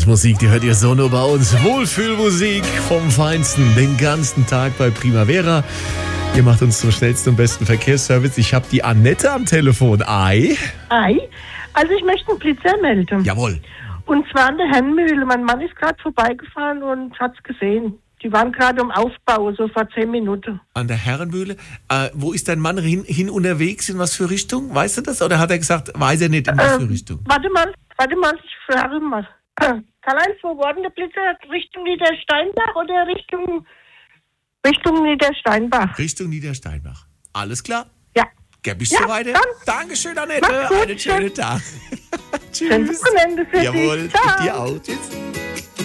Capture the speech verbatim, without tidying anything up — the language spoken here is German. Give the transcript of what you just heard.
Musik, die hört ihr so nur bei uns. Wohlfühlmusik vom Feinsten, den ganzen Tag bei Primavera. Ihr macht uns zum schnellsten und besten Verkehrsservice. Ich habe die Annette am Telefon. Ei. Ei. Also ich möchte einen Blitzer melden. Jawohl. Und zwar an der Herrenmühle. Mein Mann ist gerade vorbeigefahren und hat es gesehen. Die waren gerade im Aufbau, so vor zehn Minuten. An der Herrenmühle. Äh, wo ist dein Mann hin, hin unterwegs? In was für Richtung? Weißt du das? Oder hat er gesagt, weiß er nicht, in was Ähm, für Richtung? Warte mal, warte mal, ich frage mal. Karl-Heinz, wo war denn der Blitzer? Richtung Niedersteinbach oder Richtung, Richtung Niedersteinbach? Richtung Niedersteinbach. Alles klar? Ja. Ja, bis Ja, soweit. dann. Dankeschön, Annette. Mach's gut. Einen schönen Tag. Tschüss. Schönes Wochenende für dich. Jawohl, Ciao. dir auch. Tschüss.